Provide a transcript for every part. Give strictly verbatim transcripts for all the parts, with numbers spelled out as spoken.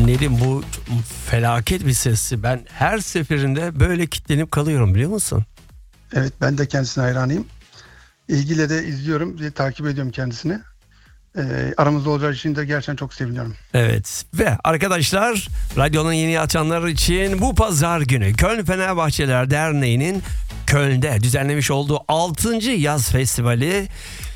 Nedim, bu felaket bir sesi. Ben her seferinde böyle kilitlenip kalıyorum, biliyor musun? Evet, ben de kendisine hayranıyım. İlgiyle de izliyorum ve takip ediyorum kendisini. Ee, aramızda olacağı için de gerçekten çok seviniyorum. Evet, ve arkadaşlar, radyonun yeni açanlar için bu pazar günü Köln Fenerbahçeliler Derneği'nin Köln'de düzenlemiş olduğu altıncı Yaz Festivali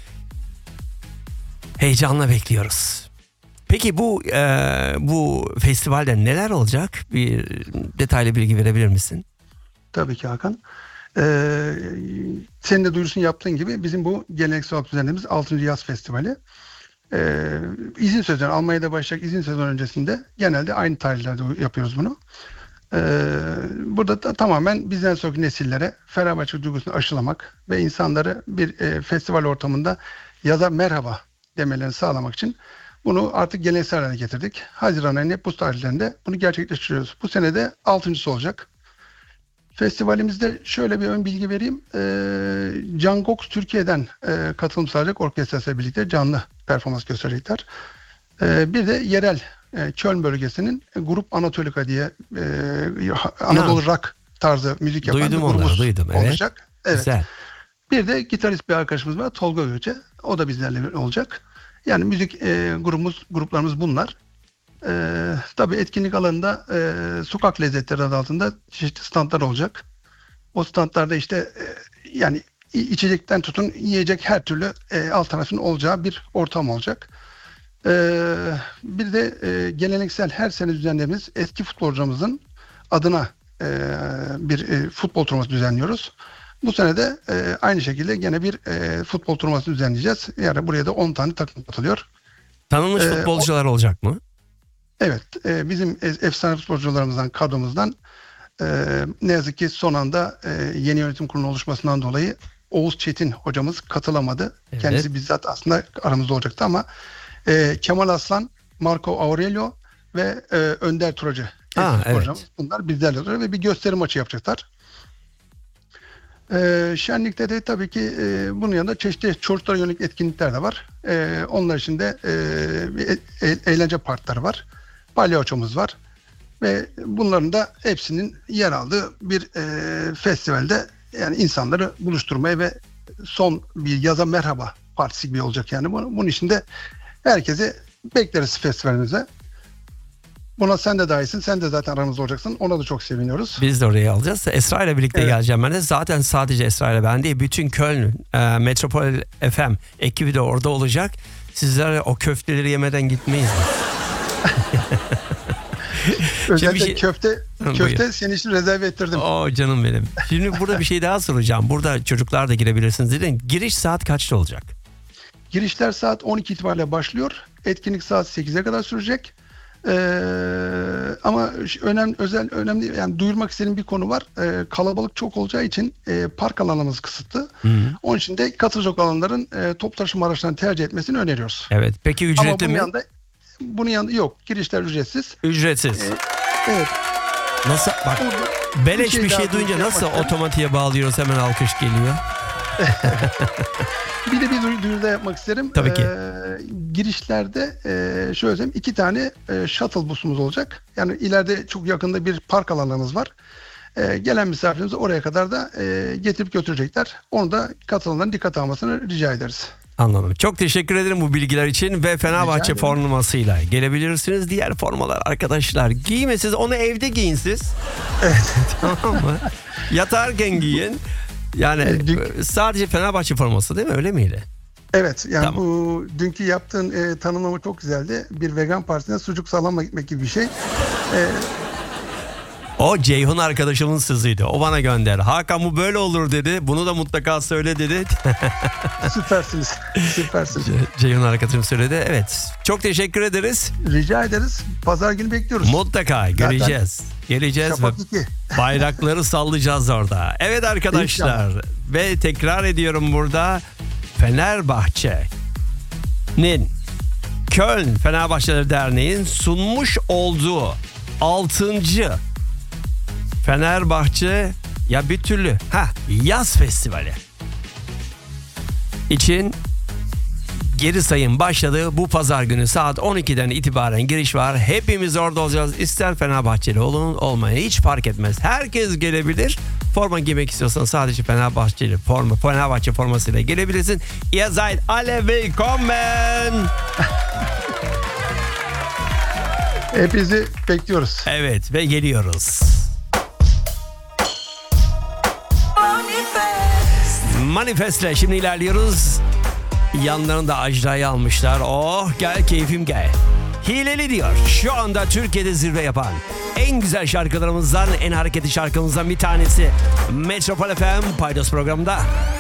heyecanla bekliyoruz. Peki bu e, bu festivalde neler olacak? Bir detaylı bilgi verebilir misin? Tabii ki Hakan. Ee, senin de duyurusunu yaptığın gibi bizim bu geleneksel olarak düzenlediğimiz altıncı Yaz Festivali. Ee, izin sezonu, Almanya'da başlayacak izin sezonu öncesinde genelde aynı tarihlerde yapıyoruz bunu. Ee, burada da tamamen bizden sonraki nesillere Fenerbahçe duygusunu aşılamak ve insanları bir e, festival ortamında yaza merhaba demelerini sağlamak için bunu artık geleneksel haline getirdik. Haziran ayının hep bu tarihlerinde bunu gerçekleştiriyoruz. Bu sene de altıncısı olacak. Festivalimizde şöyle bir ön bilgi vereyim. Ee, Can Gox Türkiye'den e, katılım sağlayacak, orkestrasıyla birlikte canlı performans gösterecekler. Ee, bir de yerel e, Köln bölgesinin Grup Anatolika diye e, Anadolu Ya, rock tarzı müzik yapan duydum bir grubumuz onları, duydum, evet. olacak. Evet. Güzel. Bir de gitarist bir arkadaşımız var, Tolga Göce. O da bizlerle olacak. Yani müzik e, grubumuz, gruplarımız bunlar. Ee, tabii etkinlik alanında e, sokak lezzetleri adı altında çeşitli standlar olacak. O standlarda işte e, yani içecekten tutun yiyecek her türlü e, alternatifin olacağı bir ortam olacak. Ee, bir de e, geleneksel her sene düzenlediğimiz eski futbolcumuzun adına e, bir e, futbol turnuvası düzenliyoruz. Bu sene de e, aynı şekilde gene bir e, futbol turnuvası düzenleyeceğiz. Yani buraya da on tane takım katılıyor. Tanınmış Ee, futbolcular olacak mı? Evet, e, bizim efsane futbolcularımızdan, kadromuzdan e, ne yazık ki son anda e, yeni yönetim kurulunun oluşmasından dolayı Oğuz Çetin hocamız katılamadı. Evet. Kendisi bizzat aslında aramızda olacaktı ama e, Kemal Aslan, Marco Aurelio ve e, Önder Turacı Aa, evet. hocamız. Bunlar bizlerle oluyor ve bir gösteri maçı yapacaklar. E, şenlikte de tabii ki e, bunun yanında çeşitli çocuklara yönelik etkinlikler de var. E, onlar için de e, bir e- e- eğlence parkları var. Palyaçomuz var ve bunların da hepsinin yer aldığı bir e, festivalde yani insanları buluşturmaya ve son bir yaza merhaba partisi gibi olacak yani. Bunun, bunun için de herkese bekleriz festivalimize. Buna sen de dahilsin. Sen de zaten aramızda olacaksın. Ona da çok seviniyoruz. Biz de oraya alacağız. Esra ile birlikte Evet. geleceğim ben de. Zaten sadece Esra ile ben değil, bütün Köln e, Metropol F M ekibi de orada olacak. Sizler o köfteleri yemeden gitmeyiz. Özellikle şey- köfte köfte senin için rezerve ettirdim. Oo canım benim. Şimdi burada bir şey daha soracağım. Burada çocuklar da girebilirsiniz dedin. Giriş saat kaçta olacak? Girişler saat on iki itibariyle başlıyor. Etkinlik saat sekize kadar sürecek. Ee, ama önemli özel önemli yani duyurmak istediğim bir konu var. Ee, kalabalık çok olacağı için e, park alanımız kısıtlı. Hı. Onun için de katılacak olanların e, toplu taşıma araçlarını tercih etmesini öneriyoruz. Evet. Peki Ama ücretli bunun mi? yanında bunun yanında yok. Girişler ücretsiz. Ücretsiz. Ee, evet. Nasıl? Bak, Burada beleş bir bir şey şey daha duyunca duyurmak nasıl isterim. otomatiğe bağlıyoruz, hemen alkış geliyor. Bir de bir duy- duyuru da yapmak isterim. Tabii ki. Ee, girişlerde e, şöyle söyleyeyim iki tane e, shuttle busumuz olacak. Yani ileride çok yakında bir park alanımız var. E, gelen misafirimizi oraya kadar da e, getirip götürecekler. Onu da katılanların dikkat almasını rica ederiz. Anladım. Çok teşekkür ederim bu bilgiler için ve Fenerbahçe ederim. formasıyla gelebilirsiniz. Diğer formalar arkadaşlar giymesiz, onu evde giyin siz. Evet. Tamam mı? Yatarken giyin. Yani E, dün- sadece Fenerbahçe forması değil mi? Öyle miydi? Evet yani Tamam. bu dünkü yaptığın e, tanımlama çok güzeldi. Bir vegan partisine sucuk salamla gitmek gibi bir şey. E, O Ceyhun arkadaşımın sızıydı. O bana gönder. Hakan bu böyle olur dedi. Bunu da mutlaka söyle dedi. süpersiniz. Süpersiniz. Ceyhun arkadaşım söyledi. Evet. Çok teşekkür ederiz. Rica ederiz. Pazar günü bekliyoruz. Mutlaka göreceğiz. Geleceğiz ve Şafak iki. bayrakları sallayacağız orada. Evet arkadaşlar. Ve tekrar ediyorum burada. Fenerbahçe'nin Köln Fenerbahçeleri Derneği'nin sunmuş olduğu altıncı Fenerbahçe ya bir türlü ha yaz festivali için Geri sayım başladı. Bu pazar günü saat on ikiden itibaren giriş var. Hepimiz orada olacağız. İster Fenerbahçeli olun olmayın hiç fark etmez. Herkes gelebilir. Forma giymek istiyorsan sadece Fenerbahçeli forma, Fenerbahçe formasıyla gelebilirsin. Ihr seid alle willkommen. Hepinizi bekliyoruz. Evet ve geliyoruz. Manifestle şimdi ilerliyoruz. Yanlarında Ajda'yı almışlar. Oh gel keyfim gel. Hileli diyor. Şu anda Türkiye'de zirve yapan en güzel şarkılarımızdan, en hareketli şarkımızdan bir tanesi. Metropol F M Paydos programında.